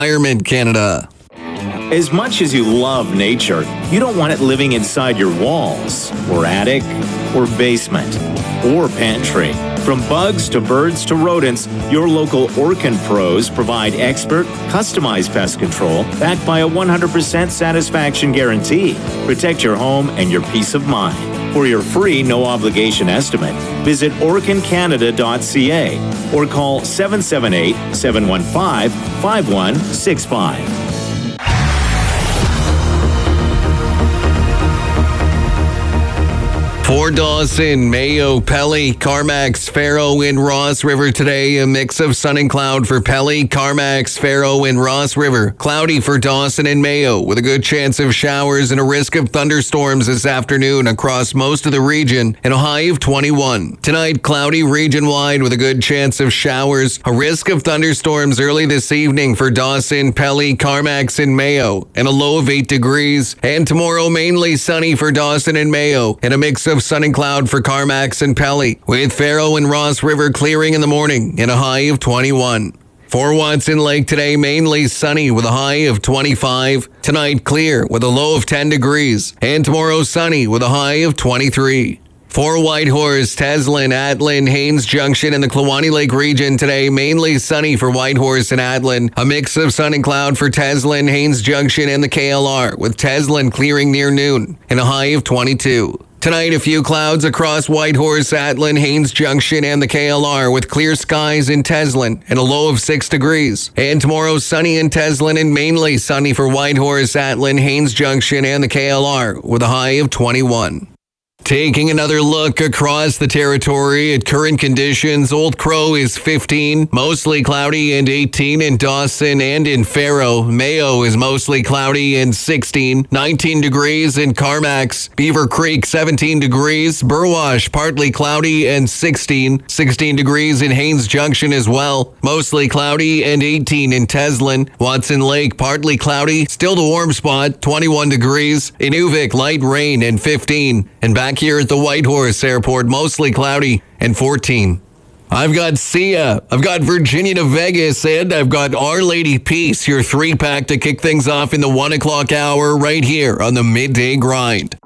Environment Canada. As much as you love nature, you don't want it living inside your walls, or attic, or basement, or pantry. From bugs to birds to rodents, your local Orkin pros provide expert, customized pest control backed by a 100% satisfaction guarantee. Protect your home and your peace of mind. For your free, no-obligation estimate, visit orkincanada.ca or call 778-715-5165. For Dawson, Mayo, Pelly, Carmacks, Faro, and Ross River today, a mix of sun and cloud for Pelly, Carmacks, Faro, and Ross River. Cloudy for Dawson and Mayo, with a good chance of showers and a risk of thunderstorms this afternoon across most of the region, and a high of 21. Tonight, cloudy region-wide with a good chance of showers, a risk of thunderstorms early this evening for Dawson, Pelly, Carmacks, and Mayo, and a low of 8 degrees. And tomorrow, mainly sunny for Dawson and Mayo, and a mix of sun and cloud for Carmacks and Pelly, with Faro and Ross River clearing in the morning and a high of 21. For Watson Lake today, mainly sunny with a high of 25. Tonight, clear with a low of 10 degrees. And tomorrow, sunny with a high of 23. For Whitehorse, Teslin, Atlin, Haines Junction, and the Kluane Lake region today, mainly sunny for Whitehorse and Atlin. A mix of sun and cloud for Teslin, Haines Junction, and the KLR, with Teslin clearing near noon and a high of 22. Tonight, a few clouds across Whitehorse, Atlin, Haines Junction, and the KLR, with clear skies in Teslin and a low of 6 degrees. And tomorrow, sunny in Teslin and mainly sunny for Whitehorse, Atlin, Haines Junction, and the KLR, with a high of 21. Taking another look across the territory at current conditions, Old Crow is 15, mostly cloudy, and 18 in Dawson and in Faro. Mayo is mostly cloudy and 16, 19 degrees in Carmacks. Beaver Creek, 17 degrees. Burwash, partly cloudy and 16, 16 degrees in Haines Junction as well. Mostly cloudy and 18 in Teslin. Watson Lake, partly cloudy, still the warm spot, 21 degrees. Inuvik, light rain and 15. And back here at the Whitehorse Airport, mostly cloudy and 14. I've got Sia, I've got Virginia to Vegas, and I've got Our Lady Peace, your 3-pack to kick things off in the 1 o'clock hour right here on the Midday Grind.